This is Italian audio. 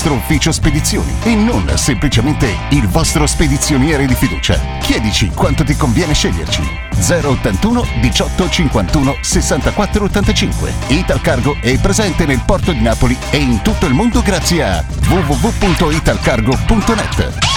vostro ufficio spedizioni e non semplicemente il vostro spedizioniere di fiducia. Chiedici quanto ti conviene sceglierci. 081 18 51 64 85. Italcargo è presente nel porto di Napoli e in tutto il mondo grazie a www.italcargo.net.